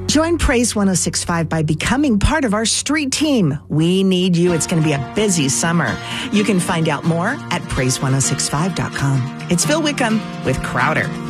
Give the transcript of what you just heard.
Join Praise 106.5 by becoming part of our street team. We need you. It's going to be a busy summer. You can find out more at praise1065.com. It's Phil Wickham with Crowder.